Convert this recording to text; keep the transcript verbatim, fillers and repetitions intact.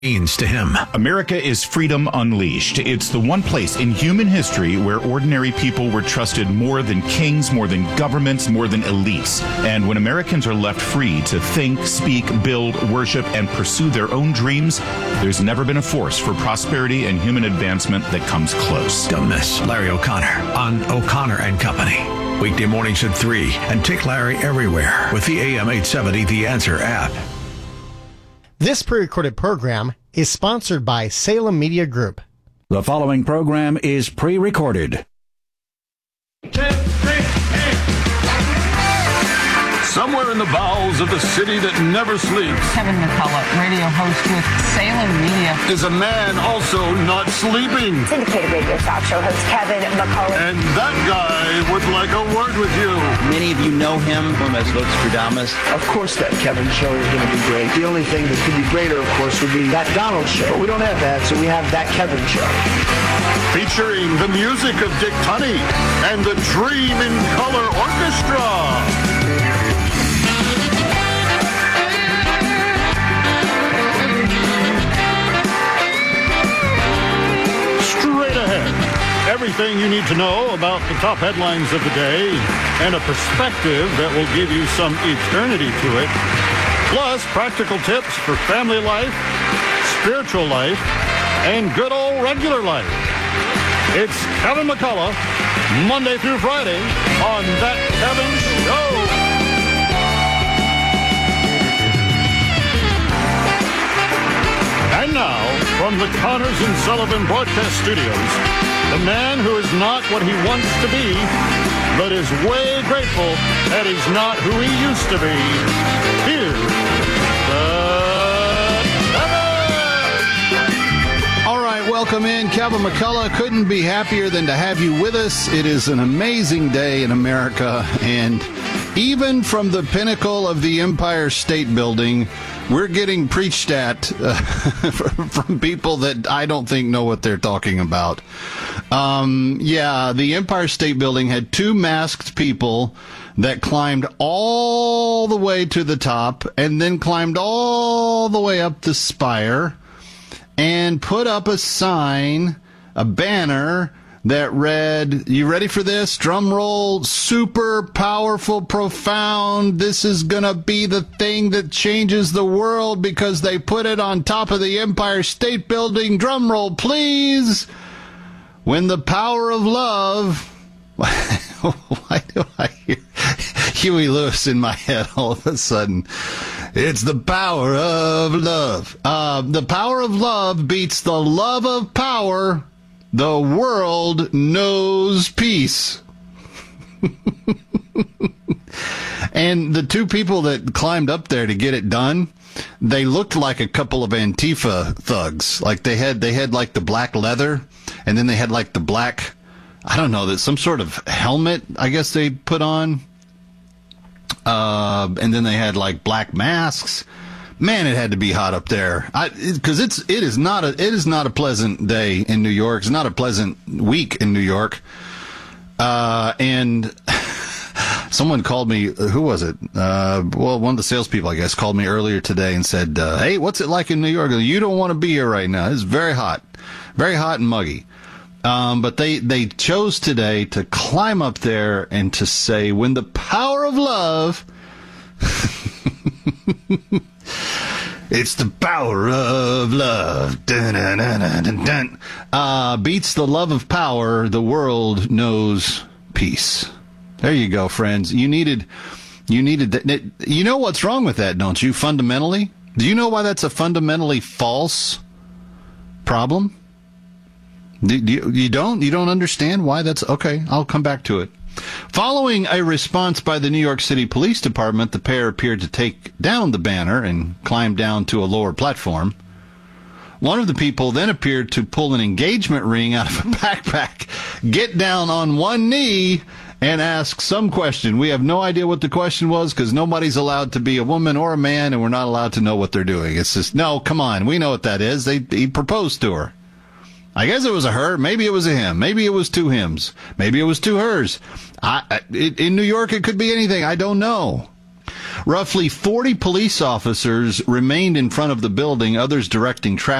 means to him. America is freedom unleashed. It's the one place in human history where ordinary people were trusted more than kings, more than governments, more than elites. And when Americans are left free to think, speak, build, worship, and pursue their own dreams, there's never been a force for prosperity and human advancement that comes close. Don't miss Larry O'Connor on O'Connor and Company. Weekday mornings at three, and take Larry everywhere with the A M eight seventy The Answer app. This pre-recorded program is sponsored by Salem Media Group. The following program is pre-recorded. Somewhere in the bowels of the city that never sleeps, Kevin McCullough, radio host with Salem Media, is a man also not sleeping. Syndicated radio talk show host Kevin McCullough. And that guy would like a word with you. Many of you know him as Lux Stradamus. Of course that Kevin show is going to be great. The only thing that could be greater, of course, would be that Donald show. But we don't have that, so we have that Kevin show. Featuring the music of Dick Tunney and the Dream in Color Orchestra. Straight ahead, everything you need to know about the top headlines of the day and a perspective that will give you some eternity to it, plus practical tips for family life, spiritual life, and good old regular life. It's Kevin McCullough, Monday through Friday on That Kevin Show. And now, from the Connors and Sullivan Broadcast Studios, the man who is not what he wants to be, but is way grateful that he's not who he used to be. Here's the Kevin! All right, welcome in. Kevin McCullough. Couldn't be happier than to have you with us. It is an amazing day in America, and even from the pinnacle of the Empire State Building, we're getting preached at uh, from people that I don't think know what they're talking about. Um, yeah, the Empire State Building had two masked people that climbed all the way to the top and then climbed all the way up the spire and put up a sign, a banner that read, you ready for this? Drum roll, super powerful, profound. This is going to be the thing that changes the world because they put it on top of the Empire State Building. Drum roll, please. When the power of love. Why do I hear Huey Lewis in my head all of a sudden? It's the power of love. Uh, the power of love beats the love of power. The world knows peace. And the two people that climbed up there to get it done, they looked like a couple of Antifa thugs. Like they had, they had like the black leather, and then they had like the black, I don't know, that some sort of helmet, I guess they put on. Uh, and then they had like black masks. Man, it had to be hot up there. I, because it, it's it is not a it is not a pleasant day in New York. It's not a pleasant week in New York. Uh, and someone called me. Who was it? Uh, well, one of the salespeople, I guess, called me earlier today and said, uh, "Hey, what's it like in New York? You don't want to be here right now. It's very hot, very hot and muggy." Um, but they they chose today to climb up there and to say, "When the power of love." It's the power of love. Dun, dun, dun, dun, dun, dun. Uh, beats the love of power. The world knows peace. There you go, friends. You needed, you needed that. You know what's wrong with that, don't you? Fundamentally, do you know why that's a fundamentally false problem? Do, do you, you don't? You don't understand why that's okay? I'll come back to it. Following a response by the New York City Police Department, the pair appeared to take down the banner and climb down to a lower platform. One of the people then appeared to pull an engagement ring out of a backpack, get down on one knee, and ask some question. We have no idea what the question was because nobody's allowed to be a woman or a man, and we're not allowed to know what they're doing. It's just, no, come on, we know what that is. They, he proposed to her. I guess it was a her. Maybe it was a him. Maybe it was two hims. Maybe it was two hers. I, I, it, in New York, it could be anything. I don't know. Roughly forty police officers remained in front of the building, others directing traffic.